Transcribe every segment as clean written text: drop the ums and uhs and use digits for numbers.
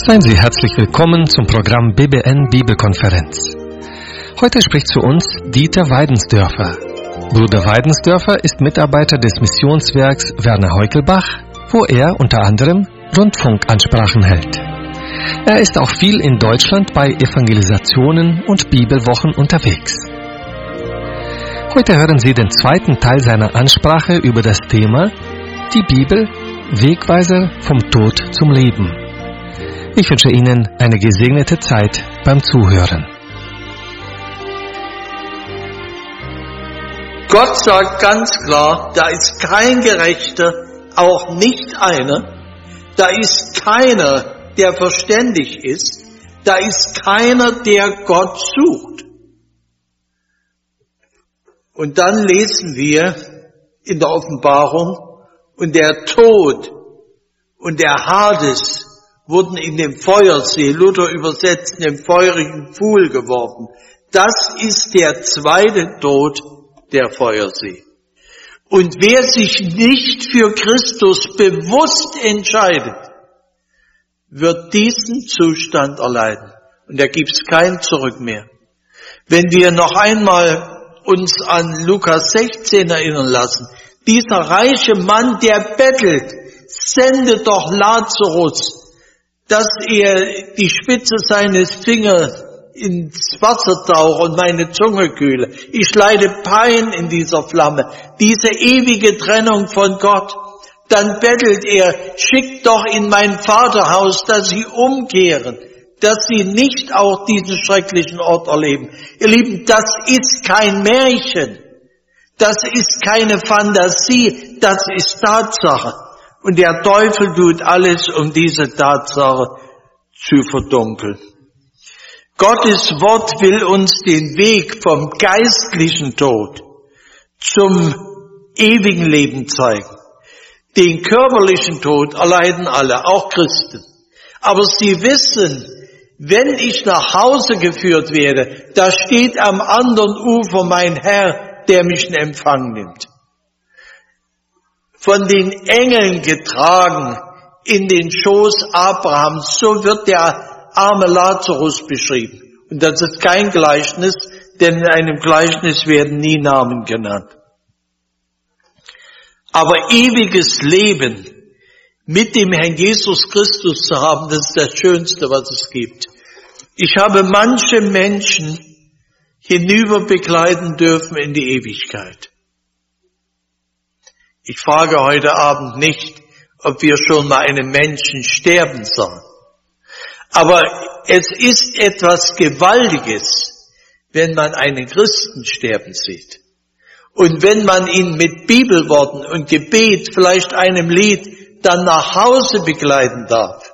Seien Sie herzlich willkommen zum Programm BBN Bibelkonferenz. Heute spricht zu uns Dieter Weidensdörfer. Bruder Weidensdörfer ist Mitarbeiter des Missionswerks Werner Heukelbach, wo er unter anderem Rundfunkansprachen hält. Er ist auch viel in Deutschland bei Evangelisationen und Bibelwochen unterwegs. Heute hören Sie den zweiten Teil seiner Ansprache über das Thema Die Bibel, Wegweiser vom Tod zum Leben. Ich wünsche Ihnen eine gesegnete Zeit beim Zuhören. Gott sagt ganz klar, da ist kein Gerechter, auch nicht einer. Da ist keiner, der verständig ist. Da ist keiner, der Gott sucht. Und dann lesen wir in der Offenbarung, und der Tod und der Hades wurden in den Feuersee, Luther übersetzt, in den feurigen Pfuhl geworfen. Das ist der zweite Tod, der Feuersee. Und wer sich nicht für Christus bewusst entscheidet, wird diesen Zustand erleiden. Und da gibt's kein Zurück mehr. Wenn wir noch einmal uns an Lukas 16 erinnern lassen, dieser reiche Mann, der bettelt, sendet doch Lazarus, dass er die Spitze seines Fingers ins Wasser tauche und meine Zunge kühle. Ich leide Pein in dieser Flamme, diese ewige Trennung von Gott. Dann bettelt er, schickt doch in mein Vaterhaus, dass sie umkehren, dass sie nicht auch diesen schrecklichen Ort erleben. Ihr Lieben, das ist kein Märchen, das ist keine Fantasie, das ist Tatsache. Und der Teufel tut alles, um diese Tatsache zu verdunkeln. Gottes Wort will uns den Weg vom geistlichen Tod zum ewigen Leben zeigen. Den körperlichen Tod erleiden alle, auch Christen. Aber sie wissen, wenn ich nach Hause geführt werde, da steht am anderen Ufer mein Herr, der mich in Empfang nimmt. Von den Engeln getragen in den Schoß Abrahams, so wird der arme Lazarus beschrieben. Und das ist kein Gleichnis, denn in einem Gleichnis werden nie Namen genannt. Aber ewiges Leben mit dem Herrn Jesus Christus zu haben, das ist das Schönste, was es gibt. Ich habe manche Menschen hinüber begleiten dürfen in die Ewigkeit. Ich frage heute Abend nicht, ob wir schon mal einen Menschen sterben sahen. Aber es ist etwas Gewaltiges, wenn man einen Christen sterben sieht. Und wenn man ihn mit Bibelworten und Gebet, vielleicht einem Lied, dann nach Hause begleiten darf.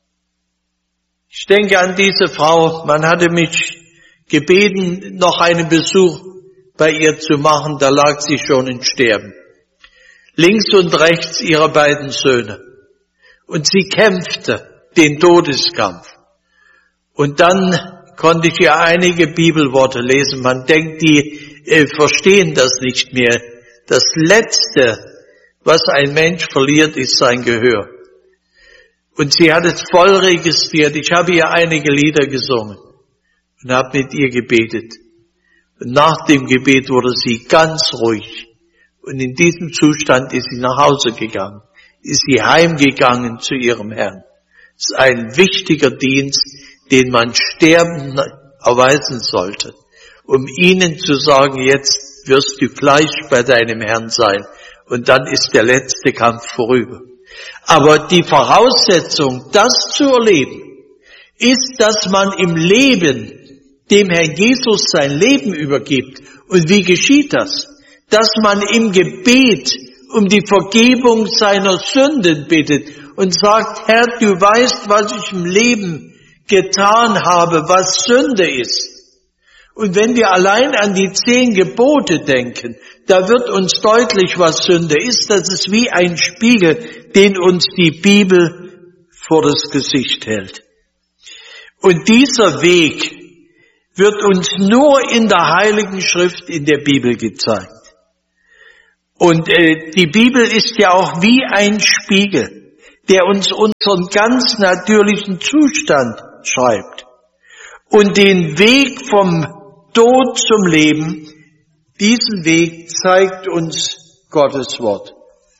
Ich denke an diese Frau, man hatte mich gebeten, noch einen Besuch bei ihr zu machen, da lag sie schon im Sterben. Links und rechts ihre beiden Söhne. Und sie kämpfte den Todeskampf. Und dann konnte ich ihr einige Bibelworte lesen. Man denkt, die verstehen das nicht mehr. Das Letzte, was ein Mensch verliert, ist sein Gehör. Und sie hat es voll registriert. Ich habe ihr einige Lieder gesungen und habe mit ihr gebetet. Und nach dem Gebet wurde sie ganz ruhig. Und in diesem Zustand ist sie nach Hause gegangen, ist sie heimgegangen zu ihrem Herrn. Es ist ein wichtiger Dienst, den man Sterbenden erweisen sollte, um ihnen zu sagen, jetzt wirst du gleich bei deinem Herrn sein und dann ist der letzte Kampf vorüber. Aber die Voraussetzung, das zu erleben, ist, dass man im Leben dem Herrn Jesus sein Leben übergibt. Und wie geschieht das? Dass man im Gebet um die Vergebung seiner Sünden bittet und sagt, Herr, du weißt, was ich im Leben getan habe, was Sünde ist. Und wenn wir allein an die 10 Gebote denken, da wird uns deutlich, was Sünde ist. Das ist wie ein Spiegel, den uns die Bibel vor das Gesicht hält. Und dieser Weg wird uns nur in der Heiligen Schrift in der Bibel gezeigt. Und die Bibel ist ja auch wie ein Spiegel. der uns unseren ganz natürlichen Zustand schreibt. Und den Weg vom Tod zum Leben, diesen Weg zeigt uns Gottes Wort.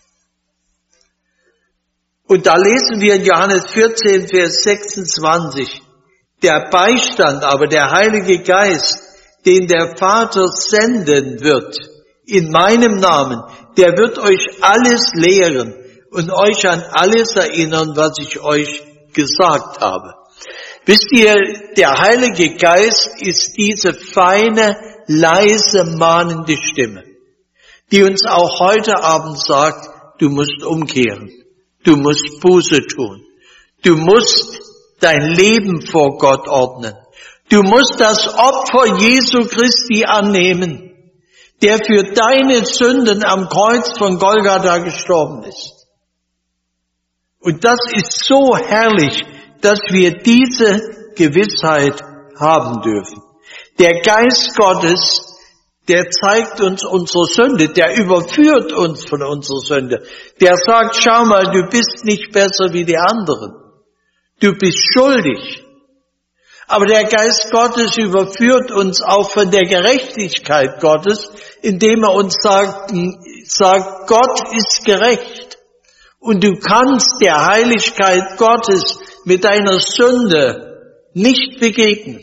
Und da lesen wir in Johannes 14, Vers 26, der Beistand, aber der Heilige Geist, den der Vater senden wird, in meinem Namen, der wird euch alles lehren und euch an alles erinnern, was ich euch gesagt habe. Wisst ihr, der Heilige Geist ist diese feine, leise, mahnende Stimme, die uns auch heute Abend sagt, du musst umkehren, du musst Buße tun, du musst dein Leben vor Gott ordnen, du musst das Opfer Jesu Christi annehmen, der für deine Sünden am Kreuz von Golgatha gestorben ist. Und das ist so herrlich, dass wir diese Gewissheit haben dürfen. Der Geist Gottes, der zeigt uns unsere Sünde, der überführt uns von unserer Sünde. Der sagt, schau mal, du bist nicht besser wie die anderen. Du bist schuldig. Aber der Geist Gottes überführt uns auch von der Gerechtigkeit Gottes, indem er uns sagt, Gott ist gerecht. Und du kannst der Heiligkeit Gottes mit deiner Sünde nicht begegnen.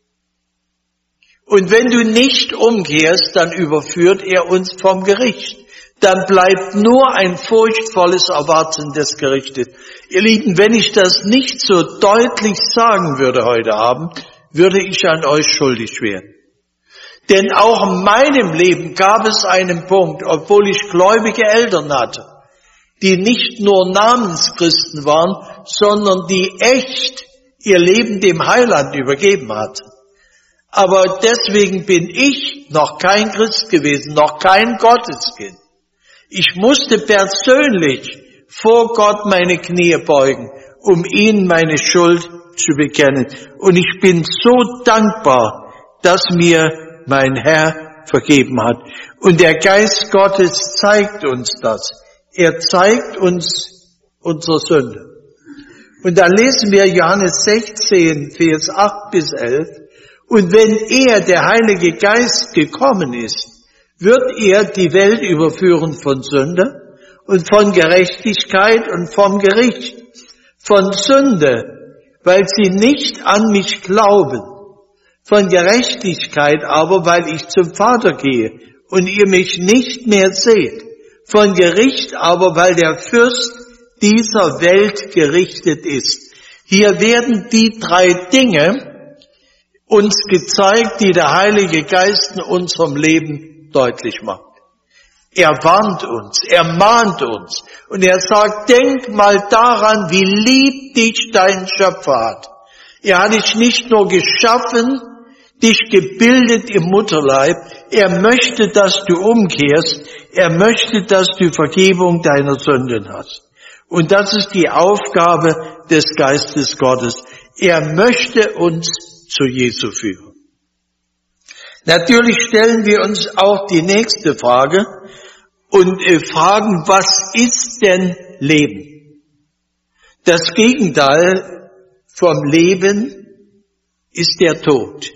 Und wenn du nicht umkehrst, dann überführt er uns vom Gericht. Dann bleibt nur ein furchtvolles Erwarten des Gerichtes. Ihr Lieben, wenn ich das nicht so deutlich sagen würde heute Abend, würde ich an euch schuldig werden. Denn auch in meinem Leben gab es einen Punkt, obwohl ich gläubige Eltern hatte, die nicht nur Namenschristen waren, sondern die echt ihr Leben dem Heiland übergeben hatten. Aber deswegen bin ich noch kein Christ gewesen, noch kein Gotteskind. Ich musste persönlich vor Gott meine Knie beugen, um ihm meine Schuld zu bekennen. Und ich bin so dankbar, dass mir mein Herr vergeben hat. Und der Geist Gottes zeigt uns das. Er zeigt uns unsere Sünde. Und dann lesen wir Johannes 16, Vers 8 bis 11. Und wenn er, der Heilige Geist, gekommen ist, wird er die Welt überführen von Sünde und von Gerechtigkeit und vom Gericht. Von Sünde, weil sie nicht an mich glauben. Von Gerechtigkeit aber, weil ich zum Vater gehe und ihr mich nicht mehr seht. Von Gericht aber, weil der Fürst dieser Welt gerichtet ist. Hier werden die drei Dinge uns gezeigt, die der Heilige Geist in unserem Leben deutlich macht. Er warnt uns, er mahnt uns und er sagt, denk mal daran, wie lieb dich dein Schöpfer hat. Er hat dich nicht nur geschaffen, dich gebildet im Mutterleib, er möchte, dass du umkehrst, er möchte, dass du Vergebung deiner Sünden hast. Und das ist die Aufgabe des Geistes Gottes. Er möchte uns zu Jesu führen. Natürlich stellen wir uns auch die nächste Frage und fragen, was ist denn Leben? Das Gegenteil vom Leben ist der Tod.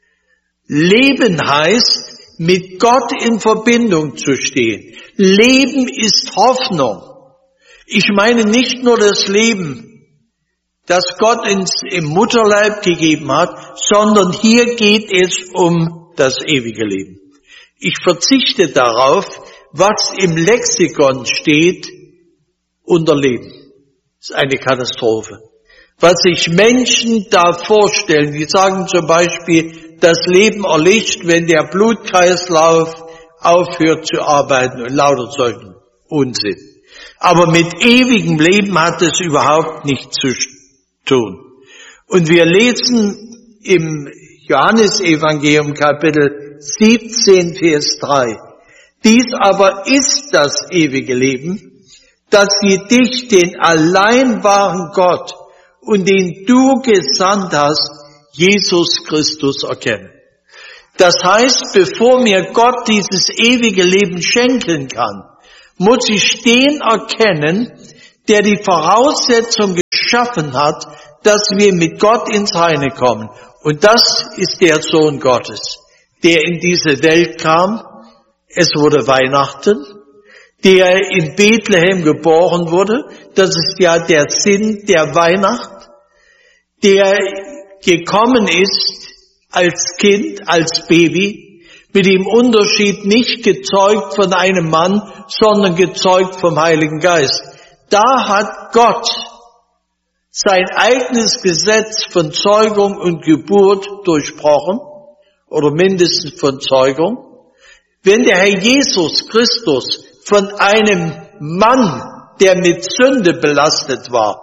Leben heißt, mit Gott in Verbindung zu stehen. Leben ist Hoffnung. Ich meine nicht nur das Leben, das Gott im Mutterleib gegeben hat, sondern hier geht es um das ewige Leben. Ich verzichte darauf, was im Lexikon steht unter Leben. Das ist eine Katastrophe. Was sich Menschen da vorstellen, die sagen zum Beispiel, das Leben erlischt, wenn der Blutkreislauf aufhört zu arbeiten und lauter solchen Unsinn. Aber mit ewigem Leben hat es überhaupt nichts zu tun. Und wir lesen im Johannesevangelium Kapitel 17, Vers 3. Dies aber ist das ewige Leben, dass sie dich, den allein wahren Gott und den du gesandt hast, Jesus Christus, erkennen. Das heißt, bevor mir Gott dieses ewige Leben schenken kann, muss ich den erkennen, der die Voraussetzung geschaffen hat, dass wir mit Gott ins Reine kommen. Und das ist der Sohn Gottes, der in diese Welt kam. Es wurde Weihnachten, der in Bethlehem geboren wurde. Das ist ja der Sinn der Weihnacht, der gekommen ist als Kind, als Baby, mit dem Unterschied nicht gezeugt von einem Mann, sondern gezeugt vom Heiligen Geist. Da hat Gott sein eigenes Gesetz von Zeugung und Geburt durchbrochen, oder mindestens von Zeugung. Wenn der Herr Jesus Christus von einem Mann, der mit Sünde belastet war,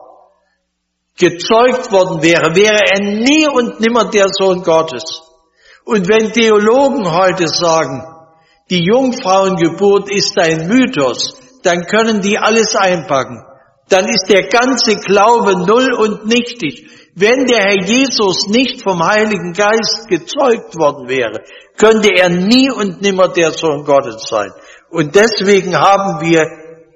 gezeugt worden wäre, wäre er nie und nimmer der Sohn Gottes. Und wenn Theologen heute sagen, die Jungfrauengeburt ist ein Mythos, dann können die alles einpacken. Dann ist der ganze Glaube null und nichtig. Wenn der Herr Jesus nicht vom Heiligen Geist gezeugt worden wäre, könnte er nie und nimmer der Sohn Gottes sein. Und deswegen haben wir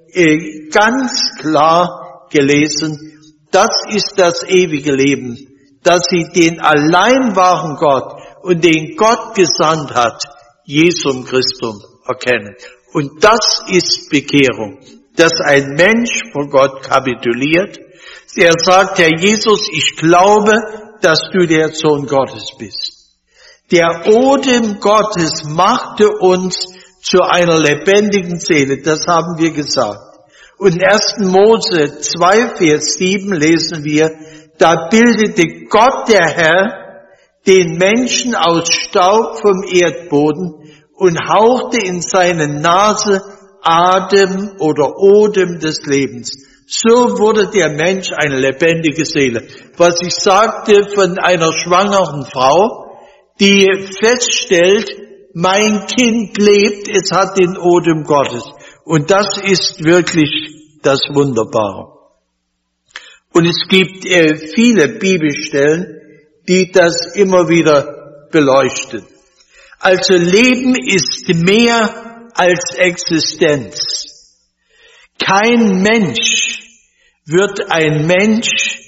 ganz klar gelesen, das ist das ewige Leben, dass sie den allein wahren Gott und den Gott gesandt hat, Jesum Christum, erkennen. Und das ist Bekehrung, dass ein Mensch vor Gott kapituliert. Er sagt, Herr Jesus, ich glaube, dass du der Sohn Gottes bist. Der Odem Gottes machte uns zu einer lebendigen Seele, das haben wir gesagt. Und in 1. Mose 2, Vers 7 lesen wir, da bildete Gott, der Herr, den Menschen aus Staub vom Erdboden und hauchte in seine Nase Atem oder Odem des Lebens. So wurde der Mensch eine lebendige Seele. Was ich sagte von einer schwangeren Frau, die feststellt, mein Kind lebt, es hat den Odem Gottes. Und das ist wirklich das Wunderbare. Und es gibt viele Bibelstellen, die das immer wieder beleuchten. Also Leben ist mehr als Existenz. Kein Mensch wird ein Mensch,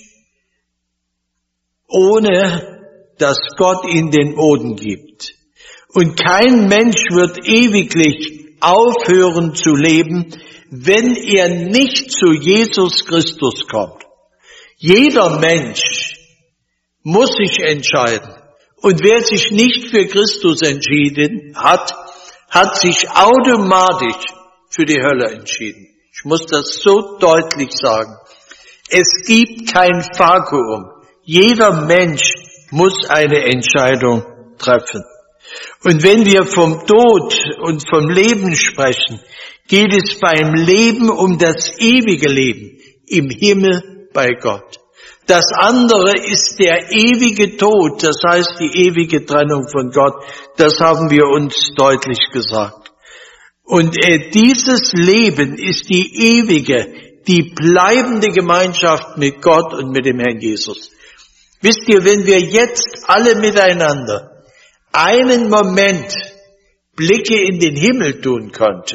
ohne dass Gott ihm den Boden gibt. Und kein Mensch wird ewiglich aufhören zu leben, wenn er nicht zu Jesus Christus kommt. Jeder Mensch muss sich entscheiden. Und wer sich nicht für Christus entschieden hat, hat sich automatisch für die Hölle entschieden. Ich muss das so deutlich sagen. Es gibt kein Vakuum. Jeder Mensch muss eine Entscheidung treffen. Und wenn wir vom Tod und vom Leben sprechen, geht es beim Leben um das ewige Leben im Himmel bei Gott. Das andere ist der ewige Tod, das heißt die ewige Trennung von Gott. Das haben wir uns deutlich gesagt. Und dieses Leben ist die ewige, die bleibende Gemeinschaft mit Gott und mit dem Herrn Jesus. Wisst ihr, wenn wir jetzt alle miteinander einen Moment Blicke in den Himmel tun könnten,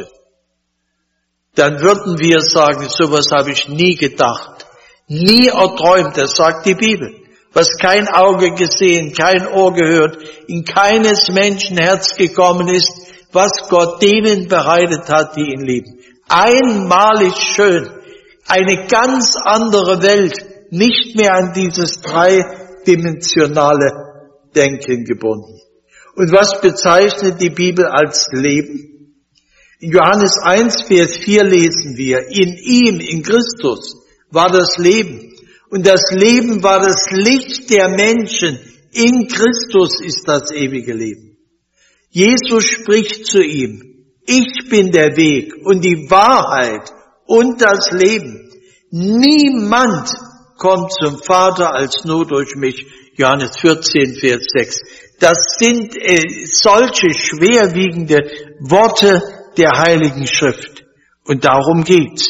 dann würden wir sagen, sowas habe ich nie gedacht, nie erträumt, das sagt die Bibel. Was kein Auge gesehen, kein Ohr gehört, in keines Menschen Herz gekommen ist, was Gott denen bereitet hat, die ihn lieben. Einmalig schön, eine ganz andere Welt, nicht mehr an dieses dreidimensionale Denken gebunden. Und was bezeichnet die Bibel als Leben? In Johannes 1, Vers 4 lesen wir, in ihm, in Christus, war das Leben. Und das Leben war das Licht der Menschen. In Christus ist das ewige Leben. Jesus spricht zu ihm, ich bin der Weg und die Wahrheit und das Leben. Niemand kommt zum Vater als nur durch mich. Johannes 14, Vers 6. Das sind solche schwerwiegende Worte der Heiligen Schrift. Und darum geht's.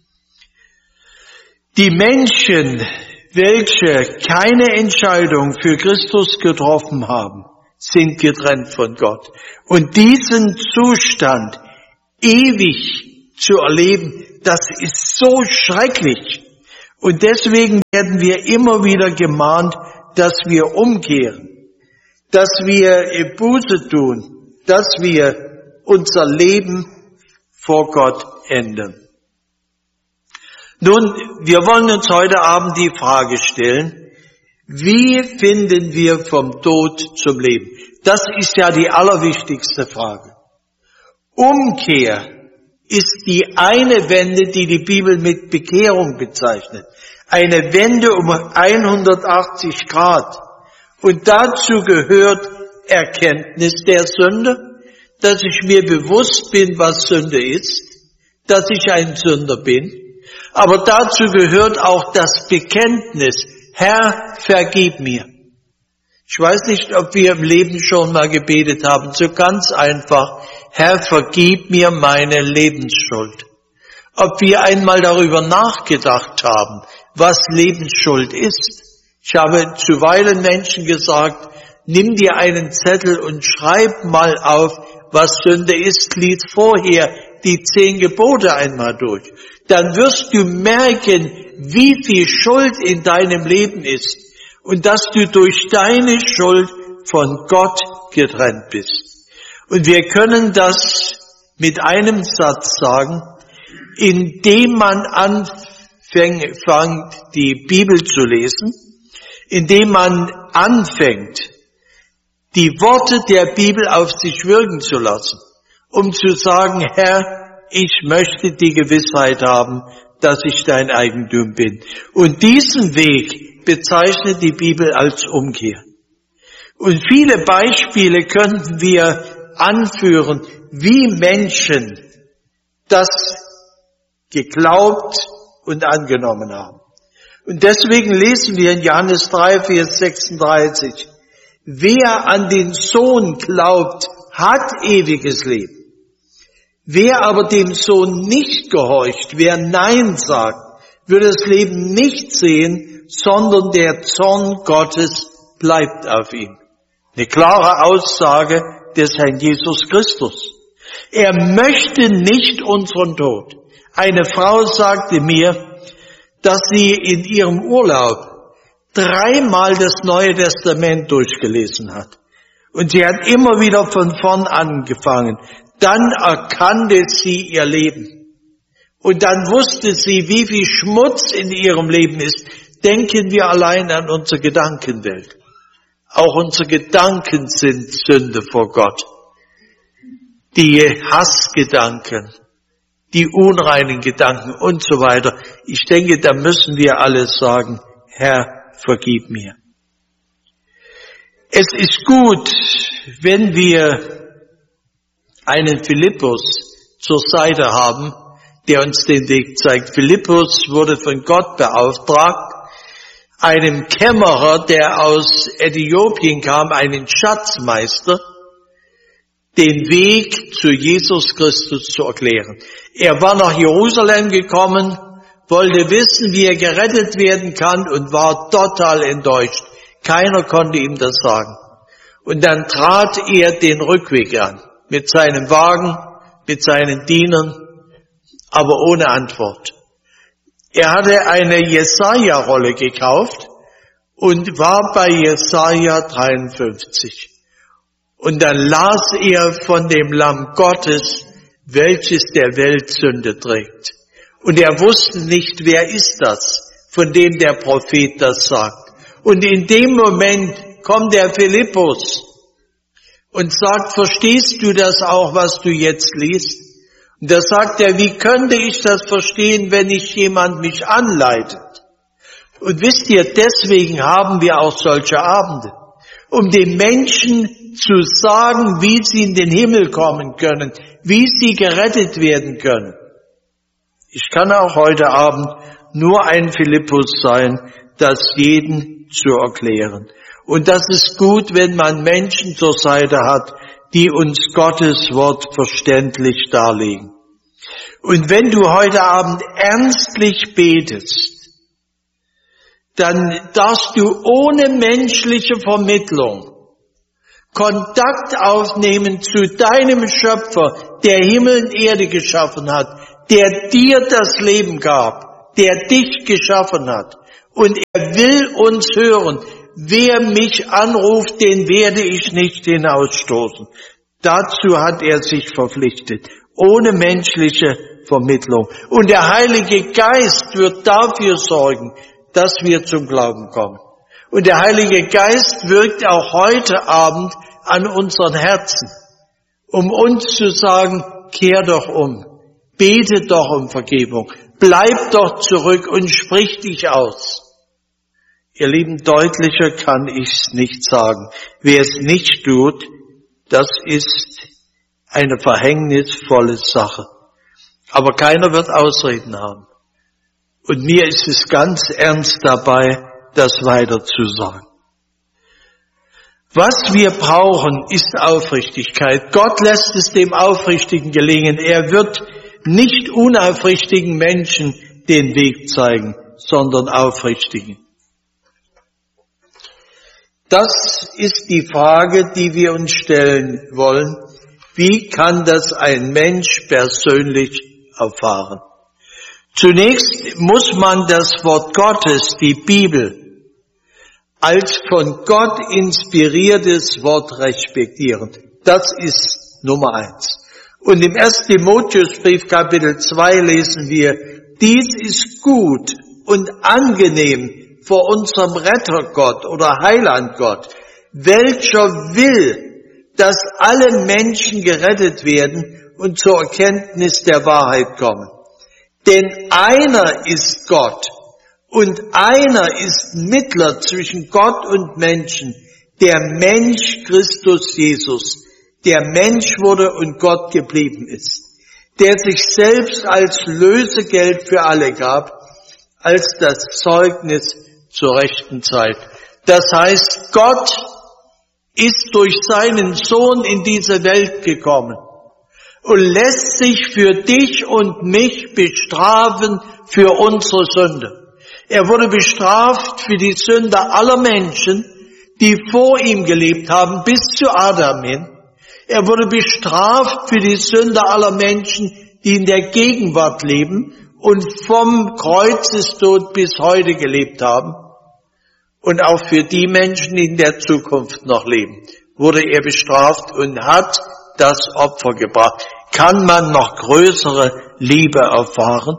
Die Menschen, welche keine Entscheidung für Christus getroffen haben, sind getrennt von Gott. Und diesen Zustand ewig zu erleben, das ist so schrecklich. Und deswegen werden wir immer wieder gemahnt, dass wir umkehren, dass wir Buße tun, dass wir unser Leben vor Gott ändern. Nun, wir wollen uns heute Abend die Frage stellen, wie finden wir vom Tod zum Leben? Das ist ja die allerwichtigste Frage. Umkehr ist die eine Wende, die die Bibel mit Bekehrung bezeichnet. Eine Wende um 180 Grad. Und dazu gehört Erkenntnis der Sünde, dass ich mir bewusst bin, was Sünde ist, dass ich ein Sünder bin. Aber dazu gehört auch das Bekenntnis, Herr, vergib mir. Ich weiß nicht, ob wir im Leben schon mal gebetet haben, so ganz einfach, Herr, vergib mir meine Lebensschuld. Ob wir einmal darüber nachgedacht haben, was Lebensschuld ist. Ich habe zuweilen Menschen gesagt, nimm dir einen Zettel und schreib mal auf, was Sünde ist, lies vorher die 10 Gebote einmal durch. Dann wirst du merken, wie viel Schuld in deinem Leben ist und dass du durch deine Schuld von Gott getrennt bist. Und wir können das mit einem Satz sagen, indem man anfängt, die Bibel zu lesen, indem man anfängt, die Worte der Bibel auf sich wirken zu lassen, um zu sagen, Herr, ich möchte die Gewissheit haben, dass ich dein Eigentum bin. Und diesen Weg bezeichnet die Bibel als Umkehr. Und viele Beispiele könnten wir anführen, wie Menschen das geglaubt und angenommen haben. Und deswegen lesen wir in Johannes 3, Vers 36, wer an den Sohn glaubt, hat ewiges Leben. Wer aber dem Sohn nicht gehorcht, wer Nein sagt, wird das Leben nicht sehen, sondern der Zorn Gottes bleibt auf ihm. Eine klare Aussage des Herrn Jesus Christus. Er möchte nicht unseren Tod. Eine Frau sagte mir, dass sie in ihrem Urlaub 3-mal das Neue Testament durchgelesen hat. Und sie hat immer wieder von vorn angefangen. Dann erkannte sie ihr Leben. Und dann wusste sie, wie viel Schmutz in ihrem Leben ist. Denken wir allein an unsere Gedankenwelt. Auch unsere Gedanken sind Sünde vor Gott. Die Hassgedanken, die unreinen Gedanken und so weiter. Ich denke, da müssen wir alles sagen, Herr, vergib mir. Es ist gut, wenn wir einen Philippus zur Seite haben, der uns den Weg zeigt. Philippus wurde von Gott beauftragt, einem Kämmerer, der aus Äthiopien kam, einen Schatzmeister, den Weg zu Jesus Christus zu erklären. Er war nach Jerusalem gekommen, wollte wissen, wie er gerettet werden kann und war total enttäuscht. Keiner konnte ihm das sagen. Und dann trat er den Rückweg an, mit seinem Wagen, mit seinen Dienern, aber ohne Antwort. Er hatte eine Jesaja-Rolle gekauft und war bei Jesaja 53. Und dann las er von dem Lamm Gottes, welches der Welt Sünde trägt. Und er wusste nicht, wer ist das, von dem der Prophet das sagt. Und in dem Moment kommt der Philippus und sagt, verstehst du das auch, was du jetzt liest? Und da sagt er, wie könnte ich das verstehen, wenn nicht jemand mich anleitet? Und wisst ihr, deswegen haben wir auch solche Abende, um den Menschen zu sagen, wie sie in den Himmel kommen können, wie sie gerettet werden können. Ich kann auch heute Abend nur ein Philippus sein, das jeden zu erklären. Und das ist gut, wenn man Menschen zur Seite hat, die uns Gottes Wort verständlich darlegen. Und wenn du heute Abend ernstlich betest, dann darfst du ohne menschliche Vermittlung Kontakt aufnehmen zu deinem Schöpfer, der Himmel und Erde geschaffen hat, der dir das Leben gab, der dich geschaffen hat. Und er will uns hören. Wer mich anruft, den werde ich nicht hinausstoßen. Dazu hat er sich verpflichtet, ohne menschliche Vermittlung. Und der Heilige Geist wird dafür sorgen, dass wir zum Glauben kommen. Und der Heilige Geist wirkt auch heute Abend an unseren Herzen, um uns zu sagen, kehr doch um, bete doch um Vergebung, bleib doch zurück und sprich dich aus. Ihr Lieben, deutlicher kann ich's nicht sagen. Wer es nicht tut, das ist eine verhängnisvolle Sache. Aber keiner wird Ausreden haben. Und mir ist es ganz ernst dabei, das weiter zu sagen. Was wir brauchen, ist Aufrichtigkeit. Gott lässt es dem Aufrichtigen gelingen. Er wird nicht unaufrichtigen Menschen den Weg zeigen, sondern Aufrichtigen. Das ist die Frage, die wir uns stellen wollen. Wie kann das ein Mensch persönlich erfahren? Zunächst muss man das Wort Gottes, die Bibel, als von Gott inspiriertes Wort respektieren. Das ist Nummer 1. Und im 1. Timotheusbrief Kapitel 2 lesen wir, dies ist gut und angenehm vor unserem Rettergott oder Heilandgott, welcher will, dass alle Menschen gerettet werden und zur Erkenntnis der Wahrheit kommen. Denn einer ist Gott und einer ist Mittler zwischen Gott und Menschen, der Mensch Christus Jesus, der Mensch wurde und Gott geblieben ist, der sich selbst als Lösegeld für alle gab, als das Zeugnis zur rechten Zeit. Das heißt, Gott ist durch seinen Sohn in diese Welt gekommen und lässt sich für dich und mich bestrafen für unsere Sünde. Er wurde bestraft für die Sünde aller Menschen, die vor ihm gelebt haben, bis zu Adam hin. Er wurde bestraft für die Sünde aller Menschen, die in der Gegenwart leben und vom Kreuzestod bis heute gelebt haben. Und auch für die Menschen, die in der Zukunft noch leben, wurde er bestraft und hat das Opfer gebracht. Kann man noch größere Liebe erfahren?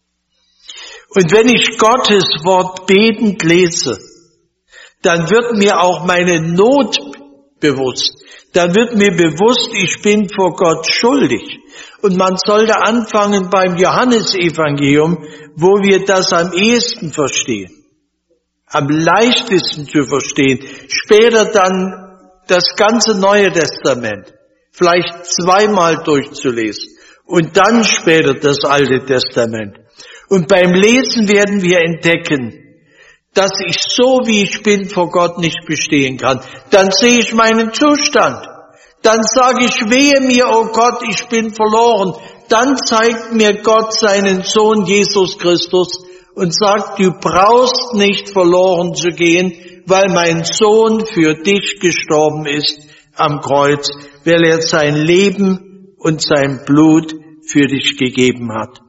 Und wenn ich Gottes Wort betend lese, dann wird mir auch meine Not bewusst. Dann wird mir bewusst, ich bin vor Gott schuldig. Und man sollte anfangen beim Johannesevangelium, wo wir das am ehesten verstehen, am leichtesten zu verstehen. Später dann das ganze Neue Testament, vielleicht zweimal durchzulesen und dann später das Alte Testament. Und beim Lesen werden wir entdecken, dass ich so wie ich bin vor Gott nicht bestehen kann. Dann sehe ich meinen Zustand. Dann sage ich, wehe mir, oh Gott, ich bin verloren. Dann zeigt mir Gott seinen Sohn Jesus Christus und sagt, du brauchst nicht verloren zu gehen, weil mein Sohn für dich gestorben ist am Kreuz, weil er sein Leben und sein Blut für dich gegeben hat.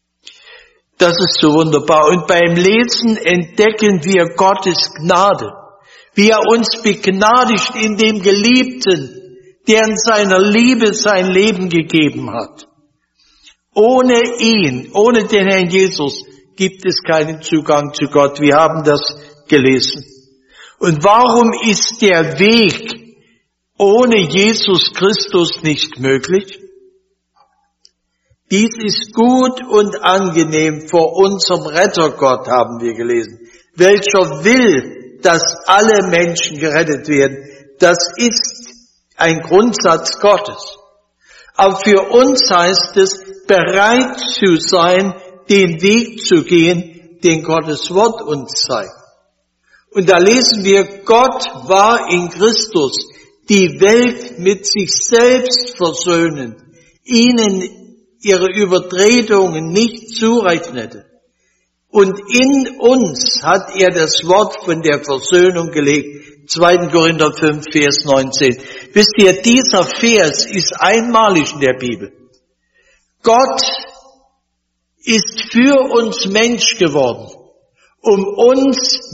Das ist so wunderbar. Und beim Lesen entdecken wir Gottes Gnade, wie er uns begnadigt in dem Geliebten, der in seiner Liebe sein Leben gegeben hat. Ohne ihn, ohne den Herrn Jesus, gibt es keinen Zugang zu Gott. Wir haben das gelesen. Und warum ist der Weg ohne Jesus Christus nicht möglich? Dies ist gut und angenehm vor unserem Rettergott, haben wir gelesen, welcher will, dass alle Menschen gerettet werden. Das ist ein Grundsatz Gottes. Aber für uns heißt es, bereit zu sein, den Weg zu gehen, den Gottes Wort uns zeigt. Und da lesen wir, Gott war in Christus die Welt mit sich selbst versöhnen, ihnen ihre Übertretungen nicht zurechnete. Und in uns hat er das Wort von der Versöhnung gelegt. 2. Korinther 5, Vers 19. Wisst ihr, dieser Vers ist einmalig in der Bibel. Gott ist für uns Mensch geworden, um uns